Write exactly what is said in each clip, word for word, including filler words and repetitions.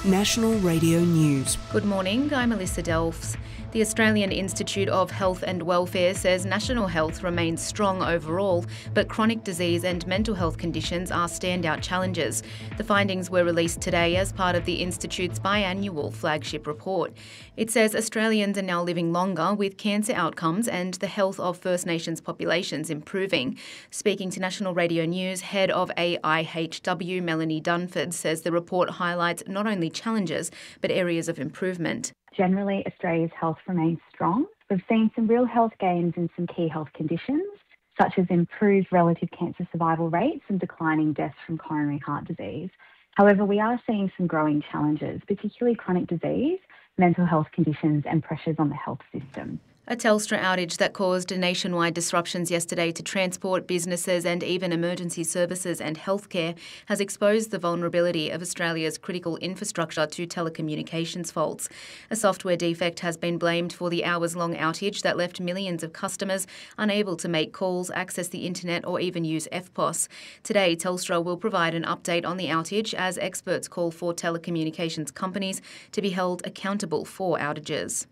National Radio News. Good morning, I'm Melissa Delfs. The Australian Institute of Health and Welfare says national health remains strong overall, but chronic disease and mental health conditions are standout challenges. The findings were released today as part of the Institute's biannual flagship report. It says Australians are now living longer, with cancer outcomes and the health of First Nations populations improving. Speaking to National Radio News, head of A I H W Melanie Dunford says the report highlights not only challenges but areas of improvement. Generally, Australia's health remains strong. We've seen some real health gains in some key health conditions, such as improved relative cancer survival rates and declining deaths from coronary heart disease. However, we are seeing some growing challenges, particularly chronic disease, mental health conditions and pressures on the health system. A Telstra outage that caused nationwide disruptions yesterday to transport, businesses and even emergency services and healthcare has exposed the vulnerability of Australia's critical infrastructure to telecommunications faults. A software defect has been blamed for the hours-long outage that left millions of customers unable to make calls, access the internet or even use F P O S. Today, Telstra will provide an update on the outage as experts call for telecommunications companies to be held accountable for outages.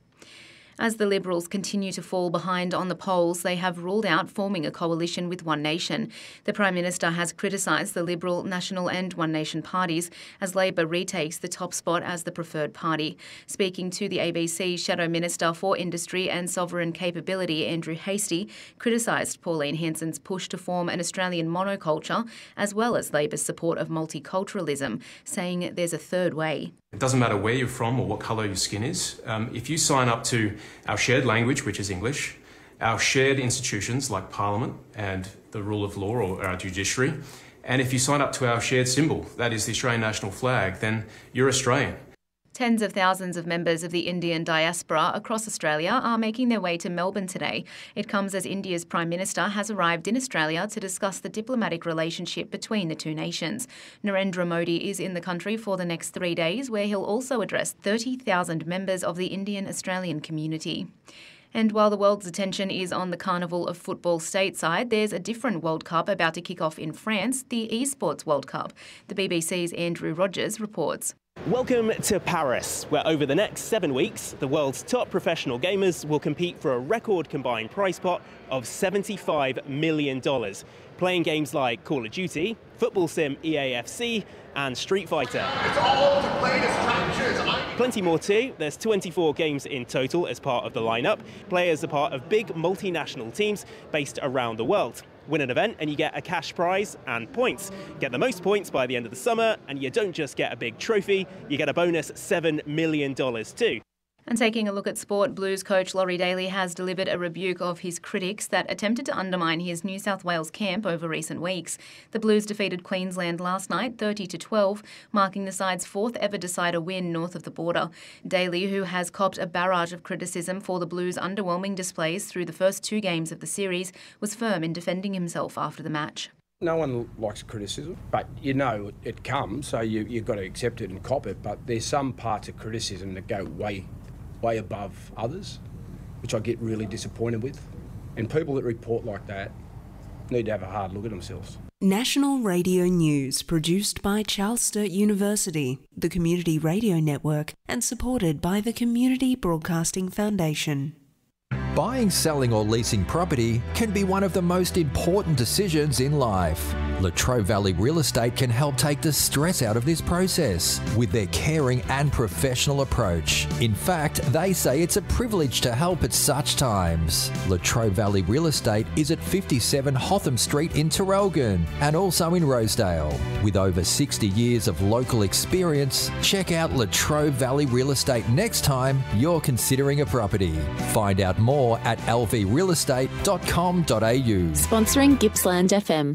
As the Liberals continue to fall behind on the polls, they have ruled out forming a coalition with One Nation. The Prime Minister has criticised the Liberal, National and One Nation parties as Labor retakes the top spot as the preferred party. Speaking to the A B C, Shadow Minister for Industry and Sovereign Capability, Andrew Hastie, criticised Pauline Hanson's push to form an Australian monoculture, as well as Labor's support of multiculturalism, saying there's a third way. It doesn't matter where you're from or what colour your skin is. Um, if you sign up to our shared language, which is English, our shared institutions like Parliament and the rule of law or our judiciary, and if you sign up to our shared symbol, that is the Australian national flag, then you're Australian. Tens of thousands of members of the Indian diaspora across Australia are making their way to Melbourne today. It comes as India's Prime Minister has arrived in Australia to discuss the diplomatic relationship between the two nations. Narendra Modi is in the country for the next three days, where he'll also address thirty thousand members of the Indian-Australian community. And while the world's attention is on the Carnival of Football stateside, there's a different World Cup about to kick off in France, the Esports World Cup. The B B C's Andrew Rogers reports. Welcome to Paris, where over the next seven weeks, the world's top professional gamers will compete for a record combined prize pot of seventy-five million dollars, playing games like Call of Duty, Football Sim E A F C and Street Fighter. It's all to play as champions. Plenty more too. There's twenty-four games in total as part of the lineup. Players are part of big multinational teams based around the world. Win an event and you get a cash prize and points. Get the most points by the end of the summer and you don't just get a big trophy, you get a bonus seven million dollars too. And taking a look at sport, Blues coach Laurie Daley has delivered a rebuke of his critics that attempted to undermine his New South Wales camp over recent weeks. The Blues defeated Queensland last night thirty to twelve, marking the side's fourth ever decider win north of the border. Daley, who has copped a barrage of criticism for the Blues' underwhelming displays through the first two games of the series, was firm in defending himself after the match. No one likes criticism, but you know it comes, so you, you've got to accept it and cop it. But there's some parts of criticism that go way way above others, which I get really disappointed with. And people that report like that need to have a hard look at themselves. National Radio News, produced by Charles Sturt University, the Community Radio Network, and supported by the Community Broadcasting Foundation. Buying, selling or leasing property can be one of the most important decisions in life. Latrobe Valley Real Estate can help take the stress out of this process with their caring and professional approach. In fact, they say it's a privilege to help at such times. Latrobe Valley Real Estate is at fifty-seven Hotham Street in Terrelgan and also in Rosedale. With over sixty years of local experience, check out Latrobe Valley Real Estate next time you're considering a property. Find out more at l v real estate dot com dot a u. Sponsoring Gippsland F M.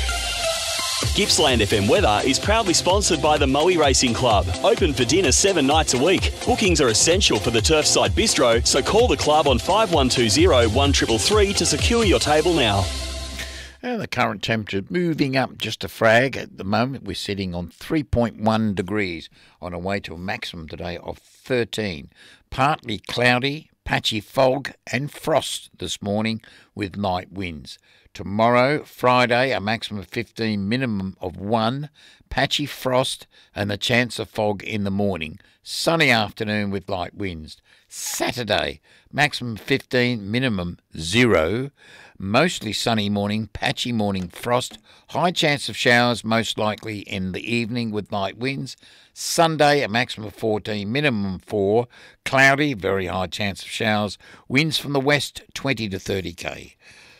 Gippsland F M weather is proudly sponsored by the Moe Racing Club. Open for dinner seven nights a week. Bookings are essential for the Turfside Bistro, so call the club on five one two zero, one three three three to secure your table now. And the current temperature moving up just a frag. At the moment, we're sitting on three point one degrees on our way to a maximum today of thirteen. Partly cloudy, patchy fog and frost this morning with light winds. Tomorrow, Friday, a maximum of fifteen, minimum of one. Patchy frost and a chance of fog in the morning. Sunny afternoon with light winds. Saturday, maximum fifteen, minimum zero. Mostly sunny morning, patchy morning frost. High chance of showers, most likely in the evening with light winds. Sunday, a maximum of fourteen, minimum four. Cloudy, very high chance of showers. Winds from the west, twenty to thirty k.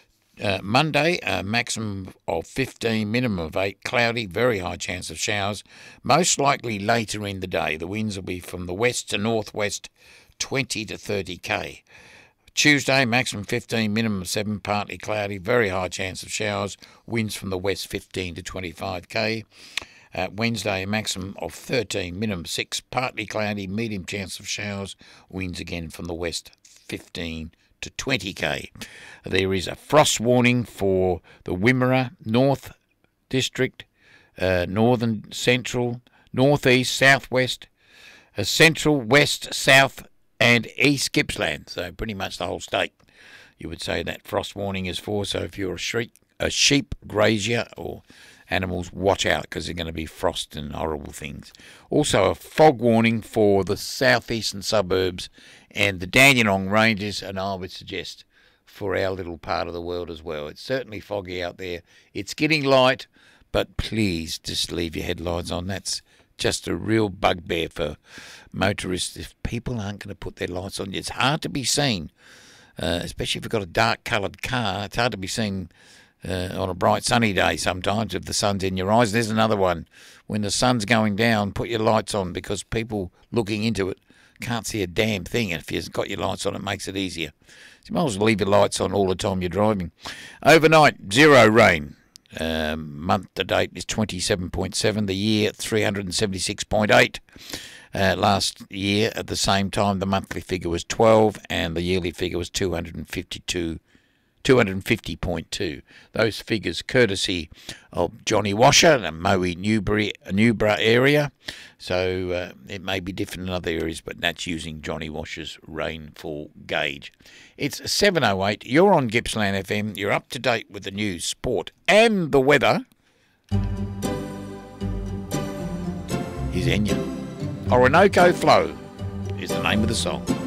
Uh, Monday, a maximum of fifteen, minimum of eight, cloudy, very high chance of showers, most likely later in the day. The winds will be from the west to northwest, twenty to thirty k. Tuesday, maximum fifteen, minimum of seven, partly cloudy, very high chance of showers, winds from the west, fifteen to twenty-five k. Uh, Wednesday, a maximum of thirteen, minimum six, partly cloudy, medium chance of showers, winds again from the west, fifteen to twenty k. There is a frost warning for the Wimmera North District, uh, Northern Central, Northeast, Southwest, uh, Central, West, South and East Gippsland. So pretty much the whole state you would say that frost warning is for. So if you're a sheep, a sheep grazier or animals, watch out because they're going to be frost and horrible things. Also a fog warning for the southeastern suburbs and the Dandenong Ranges, and I would suggest for our little part of the world as well. It's certainly foggy out there. It's getting light, but please just leave your headlights on. That's just a real bugbear for motorists. If people aren't going to put their lights on, it's hard to be seen, uh, especially if you've got a dark coloured car. It's hard to be seen uh, on a bright sunny day sometimes if the sun's in your eyes. There's another one. When the sun's going down, put your lights on because people looking into it can't see a damn thing. And if you've got your lights on, it makes it easier. So you might as well leave your lights on all the time you're driving. Overnight, zero rain. Um, month to date is twenty-seven point seven. The year, three hundred seventy-six point eight. Uh, last year, at the same time, the monthly figure was twelve and the yearly figure was two hundred fifty-two. two hundred fifty point two. Those figures courtesy of Johnny Washer, the Moe Newbury, Newborough area. So uh, it may be different in other areas, but that's using Johnny Washer's rainfall gauge. It's seven oh eight. You're on Gippsland F M. You're up to date with the news, sport and the weather. Here's Enya. Orinoco Flow is the name of the song.